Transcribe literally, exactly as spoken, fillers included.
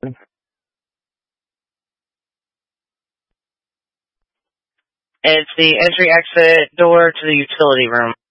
It's the entry exit door to the utility room.